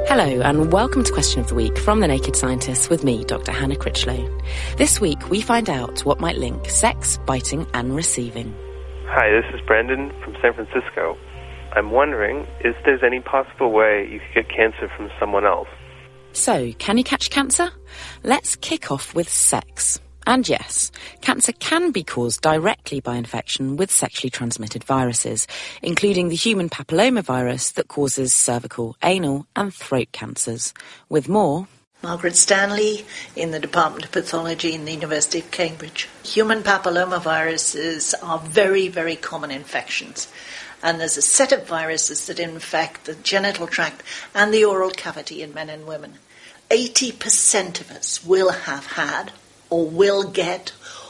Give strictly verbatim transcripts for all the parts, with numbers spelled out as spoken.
Hello and welcome to Question of the Week from The Naked Scientists with me, Doctor Hannah Critchlow. This week we find out what might link sex, biting and receiving. Hi, this is Brendan from San Francisco. I'm wondering if there's any possible way you could get cancer from someone else. So, can you catch cancer? Let's kick off with sex. And yes, cancer can be caused directly by infection with sexually transmitted viruses, including the human papillomavirus that causes cervical, anal and throat cancers. With more... Margaret Stanley in the Department of Pathology in the University of Cambridge. Human papillomaviruses are very, very common infections. And there's a set of viruses that infect the genital tract and the oral cavity in men and women. eighty percent of us will have had or will get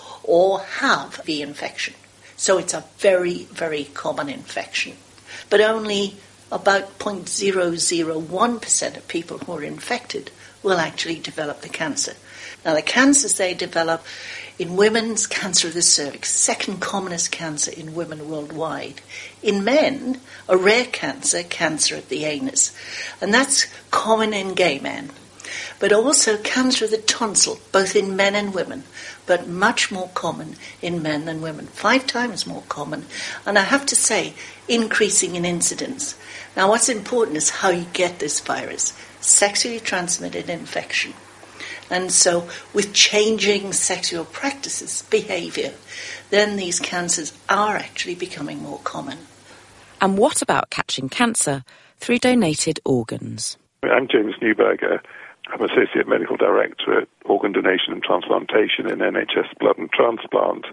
or have the infection. So it's a very, very common infection. But only about zero point zero zero one percent of people who are infected will actually develop the cancer. Now, the cancers they develop in women's cancer of the cervix, second commonest cancer in women worldwide. In men, a rare cancer, cancer of the anus. And that's common in gay men. But also cancer of the tonsil, both in men and women, but much more common in men than women, five times more common, and I have to say, increasing in incidence. Now, what's important is how you get this virus, sexually transmitted infection. And so, with changing sexual practices, behaviour, then these cancers are actually becoming more common. And what about catching cancer through donated organs? I'm James Newberger. I'm Associate Medical Director at Organ Donation and Transplantation in N H S Blood and Transplant.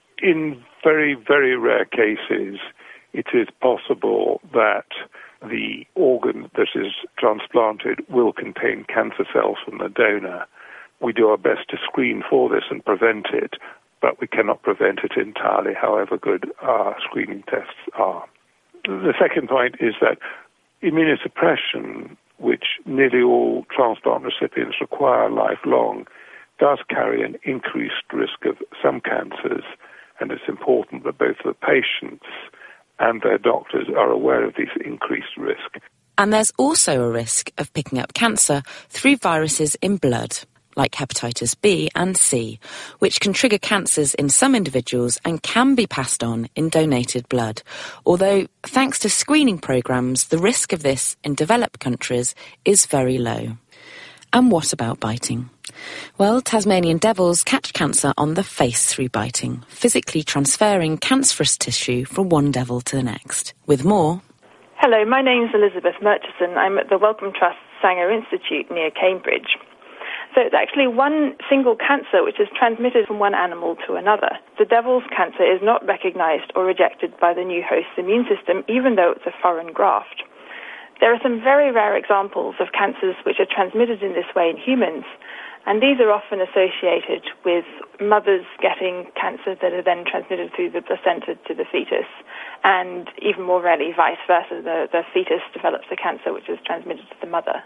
In very, very rare cases, it is possible that the organ that is transplanted will contain cancer cells from the donor. We do our best to screen for this and prevent it, but we cannot prevent it entirely, however good our screening tests are. The second point is that immunosuppression, which nearly all transplant recipients require lifelong, does carry an increased risk of some cancers, and it's important that both the patients and their doctors are aware of this increased risk. And there's also a risk of picking up cancer through viruses in blood, like hepatitis B and C, which can trigger cancers in some individuals and can be passed on in donated blood. Although, thanks to screening programs, the risk of this in developed countries is very low. And what about biting? Well, Tasmanian devils catch cancer on the face through biting, physically transferring cancerous tissue from one devil to the next. With more... Hello, my name's Elizabeth Murchison. I'm at the Wellcome Trust Sanger Institute near Cambridge. So it's actually one single cancer which is transmitted from one animal to another. The devil's cancer is not recognized or rejected by the new host's immune system, even though it's a foreign graft. There are some very rare examples of cancers which are transmitted in this way in humans, and these are often associated with mothers getting cancer that are then transmitted through the placenta to the fetus, and even more rarely vice versa, the, the fetus develops the cancer which is transmitted to the mother.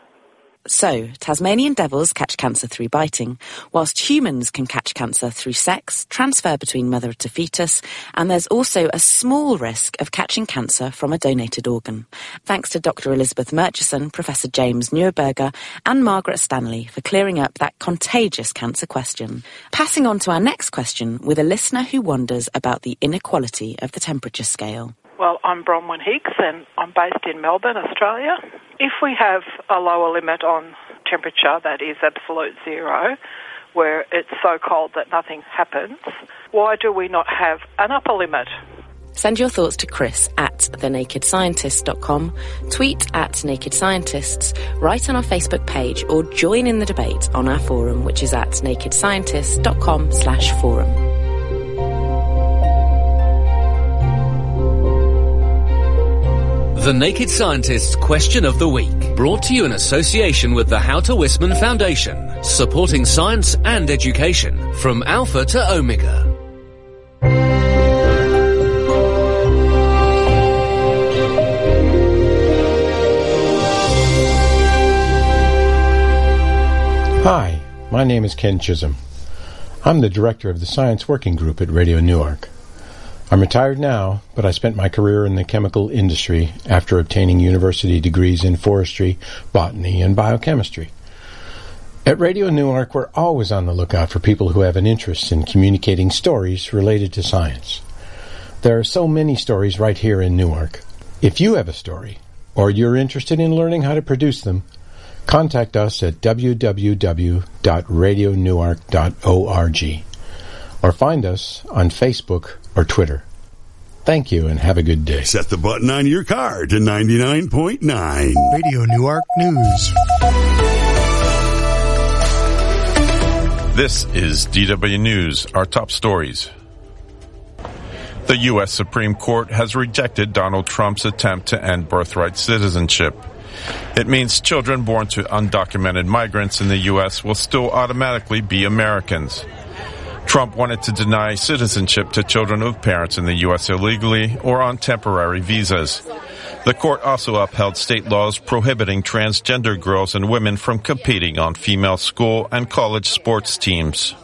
So, Tasmanian devils catch cancer through biting, whilst humans can catch cancer through sex, transfer between mother to fetus, and there's also a small risk of catching cancer from a donated organ. Thanks to Doctor Elizabeth Murchison, Professor James Newberger, and Margaret Stanley for clearing up that contagious cancer question. Passing on to our next question with a listener who wonders about the inequality of the temperature scale. Well, I'm Bronwyn Hicks and I'm based in Melbourne, Australia. If we have a lower limit on temperature that is absolute zero, where it's so cold that nothing happens, why do we not have an upper limit? Send your thoughts to Chris at the naked scientist dot com, tweet at Naked Scientists, write on our Facebook page, or join in the debate on our forum, which is at naked scientist dot com slash forum. The Naked Scientist's Question of the Week, brought to you in association with the Houter Wisman Foundation, supporting science and education from Alpha to Omega. Hi, my name is Ken Chisholm. I'm the director of the Science Working Group at Radio Newark. I'm retired now, but I spent my career in the chemical industry after obtaining university degrees in forestry, botany, and biochemistry. At Radio Newark, we're always on the lookout for people who have an interest in communicating stories related to science. There are so many stories right here in Newark. If you have a story, or you're interested in learning how to produce them, contact us at w w w dot radio newark dot org or find us on Facebook or Twitter. Thank you and have a good day. Set the button on your car to ninety-nine point nine. Radio Newark News. This is D W News, our top stories. The U S Supreme Court has rejected Donald Trump's attempt to end birthright citizenship. It means children born to undocumented migrants in the U S will still automatically be Americans. Trump wanted to deny citizenship to children of parents in the U S illegally or on temporary visas. The court also upheld state laws prohibiting transgender girls and women from competing on female school and college sports teams.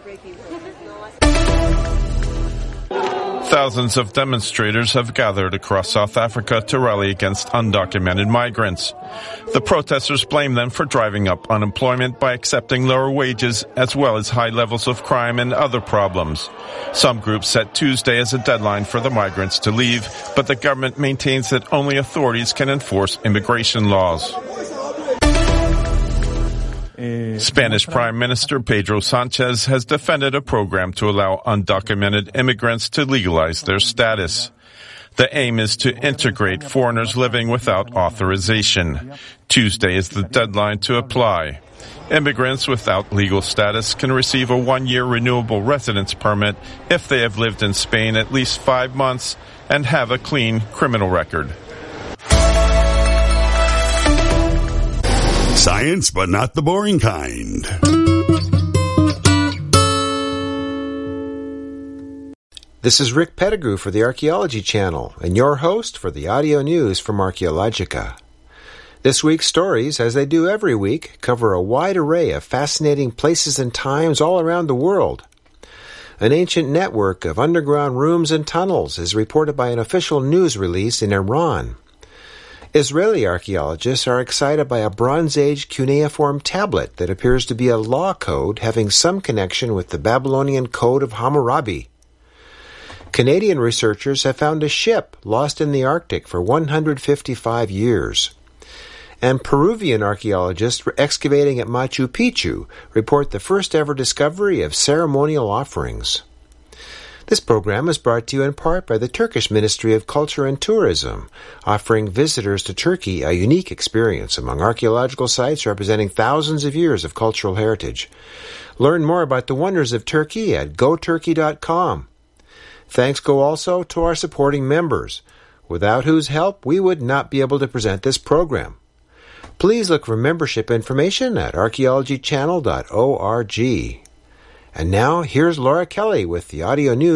Thousands of demonstrators have gathered across South Africa to rally against undocumented migrants. The protesters blame them for driving up unemployment by accepting lower wages as well as high levels of crime and other problems. Some groups set Tuesday as a deadline for the migrants to leave, but the government maintains that only authorities can enforce immigration laws. Spanish Prime Minister Pedro Sanchez has defended a program to allow undocumented immigrants to legalize their status. The aim is to integrate foreigners living without authorization. Tuesday is the deadline to apply. Immigrants without legal status can receive a one-year renewable residence permit if they have lived in Spain at least five months and have a clean criminal record. Science, but not the boring kind. This is Rick Pettigrew for the Archaeology Channel, and your host for the audio news from Archaeologica. This week's stories, as they do every week, cover a wide array of fascinating places and times all around the world. An ancient network of underground rooms and tunnels is reported by an official news release in Iran. Israeli archaeologists are excited by a Bronze Age cuneiform tablet that appears to be a law code having some connection with the Babylonian Code of Hammurabi. Canadian researchers have found a ship lost in the Arctic for one hundred fifty-five years. And Peruvian archaeologists excavating at Machu Picchu report the first ever discovery of ceremonial offerings. This program is brought to you in part by the Turkish Ministry of Culture and Tourism, offering visitors to Turkey a unique experience among archaeological sites representing thousands of years of cultural heritage. Learn more about the wonders of Turkey at go turkey dot com. Thanks go also to our supporting members, without whose help we would not be able to present this program. Please look for membership information at archaeology channel dot org. And now, here's Laura Kelly with the audio news